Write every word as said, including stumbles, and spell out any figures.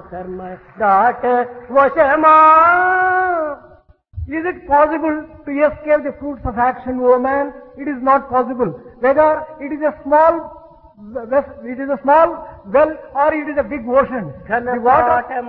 కర్మ దాట వశమా. Is it possible to escape the fruits of action, O man? It is not possible. Whether it is a small, it is a small well or it is a big ocean. ఘన The water పాఠ